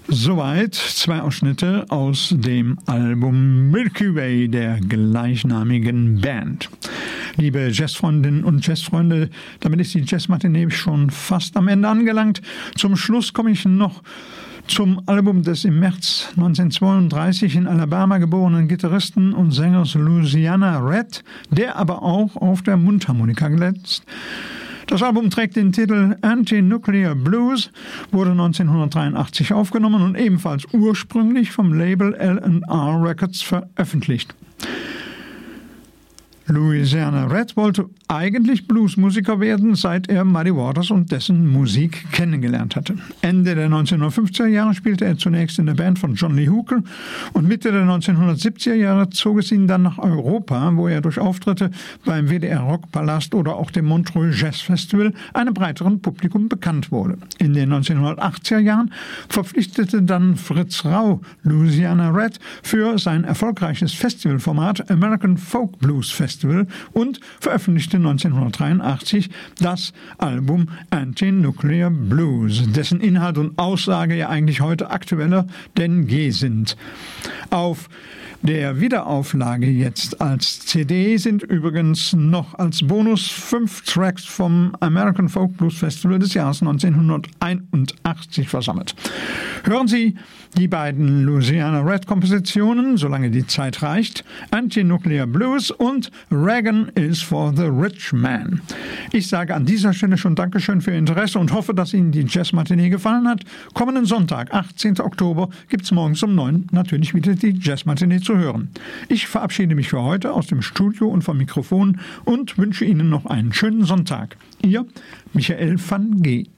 Soweit 2 Ausschnitte aus dem Album Milky Way der gleichnamigen Band. Liebe Jazzfreundinnen und Jazzfreunde, damit ist die Jazzmatinee schon fast am Ende angelangt. Zum Schluss komme ich noch zum Album des im März 1932 in Alabama geborenen Gitarristen und Sängers Louisiana Red, der aber auch auf der Mundharmonika glänzt. Das Album trägt den Titel Anti-Nuclear Blues, wurde 1983 aufgenommen und ebenfalls ursprünglich vom Label L&R Records veröffentlicht. Louisiana Red wollte eigentlich Bluesmusiker werden, seit er Muddy Waters und dessen Musik kennengelernt hatte. Ende der 1950er Jahre spielte er zunächst in der Band von John Lee Hooker und Mitte der 1970er Jahre zog es ihn dann nach Europa, wo er durch Auftritte beim WDR Rockpalast oder auch dem Montreux Jazz Festival einem breiteren Publikum bekannt wurde. In den 1980er Jahren verpflichtete dann Fritz Rau Louisiana Red für sein erfolgreiches Festivalformat American Folk Blues Festival und veröffentlichte 1983 das Album Anti-Nuclear Blues, dessen Inhalt und Aussage ja eigentlich heute aktueller denn je sind. Auf der Wiederauflage jetzt als CD sind übrigens noch als Bonus 5 Tracks vom American Folk Blues Festival des Jahres 1981 versammelt. Hören Sie die beiden Louisiana Red Kompositionen, solange die Zeit reicht, Anti-Nuclear Blues und Reagan is for the Rich Man. Ich sage an dieser Stelle schon Dankeschön für Ihr Interesse und hoffe, dass Ihnen die Jazzmatinee gefallen hat. Kommenden Sonntag, 18. Oktober, gibt es morgens um 9 natürlich wieder die Jazzmatinee zu hören. Ich verabschiede mich für heute aus dem Studio und vom Mikrofon und wünsche Ihnen noch einen schönen Sonntag. Ihr Michael van G.